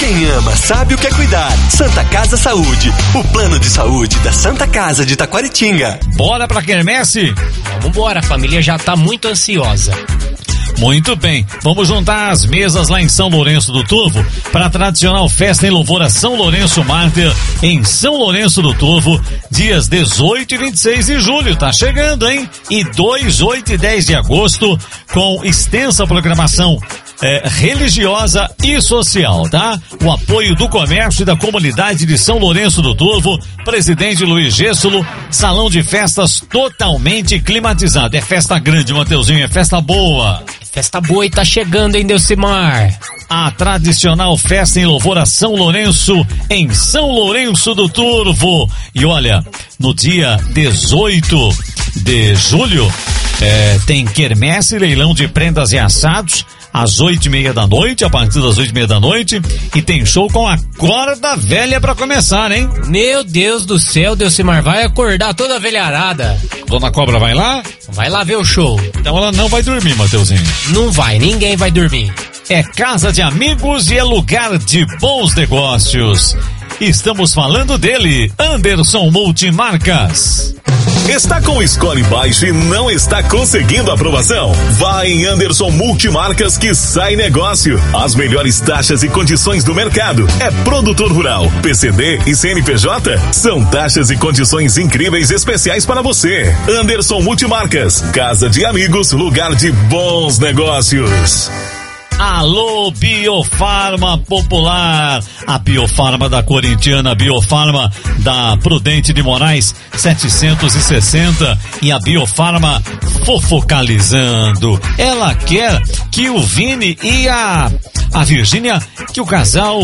Quem ama sabe o que é cuidar. Santa Casa Saúde, o plano de saúde da Santa Casa de Taquaritinga. Bora pra quermesse? Vambora, a família já tá muito ansiosa. Muito bem, vamos juntar as mesas lá em São Lourenço do Turvo para a tradicional festa em louvor a São Lourenço Mártir em São Lourenço do Turvo, dias 18 e 26 de julho, tá chegando, hein? E 2, 8 e 10 de agosto, com extensa programação religiosa e social, tá? O apoio do comércio e da comunidade de São Lourenço do Turvo, presidente Luiz Gêssolo, salão de festas totalmente climatizado. É festa grande, Mateuzinho, é festa boa. Festa boa e tá chegando, hein, Delcimar? A tradicional festa em louvor a São Lourenço, em São Lourenço do Turvo. E olha, no dia 18 de julho, tem quermesse, leilão de prendas e assados, às 8:30 da noite, a partir das 8:30 da noite, e tem show com a corda velha pra começar, hein? Meu Deus do céu, Delcimar, vai acordar toda a velharada. Dona Cobra vai lá? Vai lá ver o show. Então ela não vai dormir, Mateuzinho. Não vai, ninguém vai dormir. É casa de amigos e é lugar de bons negócios. Estamos falando dele, Anderson Multimarcas. Está com o score baixo e não está conseguindo aprovação? Vai em Anderson Multimarcas que sai negócio. As melhores taxas e condições do mercado. É produtor rural, PCD e CNPJ? São taxas e condições incríveis especiais para você. Anderson Multimarcas, casa de amigos, lugar de bons negócios. Alô, Biofarma Popular, a Biofarma da Corintiana, a Biofarma da Prudente de Moraes 760 e a Biofarma fofocalizando. Ela quer que o Vini e a Virgínia, que o casal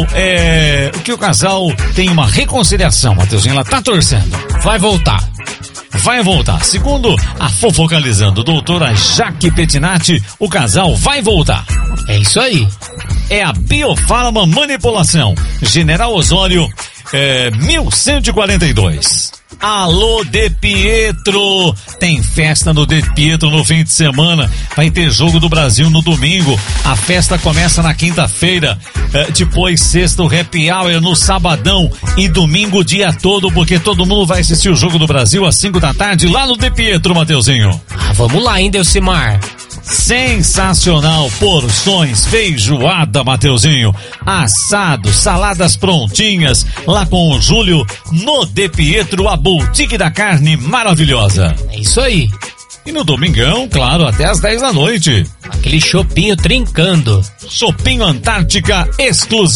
tenha uma reconciliação, Mateuzinho, ela tá torcendo. Vai voltar. Segundo a Fofocalizando, doutora Jaque Petinati, o casal vai voltar. É isso aí. É a Biofarma Manipulação, General Osório, 1142. Alô, De Pietro, tem festa no De Pietro no fim de semana, vai ter jogo do Brasil no domingo, a festa começa na quinta-feira, depois sexta o happy hour no sabadão e domingo o dia todo, porque todo mundo vai assistir o jogo do Brasil às 5 da tarde lá no De Pietro, Mateuzinho. Vamos lá, hein, Delcimar? Sensacional, porções, feijoada, Mateuzinho, assado, saladas prontinhas, lá com o Júlio, no De Pietro, a boutique da carne maravilhosa. É isso aí. E no domingão, claro, até às 10 da noite. Aquele chopinho trincando. Chopinho Antártica exclusivo.